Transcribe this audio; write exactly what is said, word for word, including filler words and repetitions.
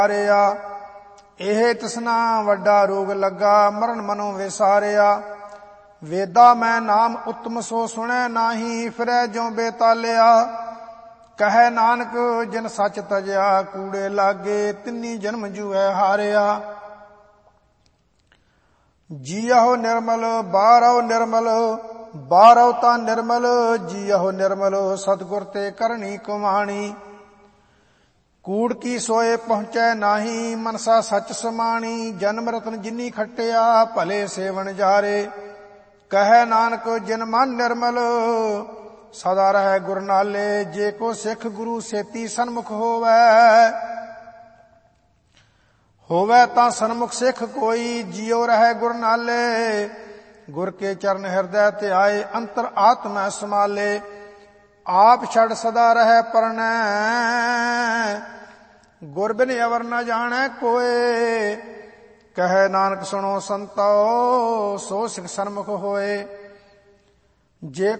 ਹਾਰਿਆ। ਇਹ ਤ੍ਰਿਸ਼ਨਾ ਵੱਡਾ ਰੋਗ ਲੱਗਾ, ਮਰਨ ਮਨੋਂ ਵਿਸਾਰਿਆ। ਵੇਦਾ ਮੈਂ ਨਾਮ ਉਤਮ ਸੋ ਸੁਣੈ ਨਾਹੀ, ਫਿਰੈ ਜਿਉ ਬੇਤਾਲਿਆ। ਕਹੈ ਨਾਨਕ ਜਿਨ ਸੱਚ ਤਜਿਆ, ਕੂੜੇ ਲਾਗੇ ਤਿੰਨੀ ਜਨਮ ਜੂਐ ਹਾਰਿਆ। ਜੀਅਹੁ ਨਿਰਮਲ ਬਾਹਰਹੁ ਨਿਰਮਲ, ਬਾਹਰਹੁ ਤਾਂ ਨਿਰਮਲ ਜੀਅਹੁ ਨਿਰਮਲ। ਸਤਿਗੁਰ ਤੇ ਕਰਨੀ ਕੁਮਾਣੀ, ਕੂੜ ਕੀ ਸੋਏ ਪਹੁੰਚੈ ਨਾਹੀ। ਮਨਸਾ ਸੱਚ ਸਮਾਣੀ, ਜਨਮ ਰਤਨ ਜਿਨੀ ਖੱਟਿਆ, ਭਲੇ ਸੇਵਨ ਜਾਰੇ। ਕਹੈ ਨਾਨਕ ਜਿਨ ਮਨ ਨਿਰਮਲ, ਸਦਾ ਰਹਿ ਗੁਰ ਨਾਲੇ। ਜੇ ਕੋ ਸਿੱਖ ਗੁਰੂ ਸੇਤੀ ਸਨਮੁਖ ਹੋਵੈ, ਹੋਵੈ ਤਾਂ ਸਨਮੁਖ ਸਿੱਖ ਕੋਈ। ਜਿਉ ਰਹਿ ਗੁਰ ਨਾਲੇ, ਗੁਰ ਕੇ ਚਰਨ ਹਿਰਦੈ ਧਿਆਏ। ਅੰਤਰ ਆਤਮੈ ਸਮਾਲੇ, ਆਪ ਛੜ ਸਦਾ ਰਹਿ ਪਰਣੈ। ਗੁਰ ਬਿਨ ਅਵਰ ਨ ਜਾਣੈ ਕੋਏ। ਕਹੈ ਨਾਨਕ ਸੁਣੋ ਸੰਤੋ, ਸੋ ਸਿਖ ਸਨਮੁਖ ਹੋਏ। ਜੇ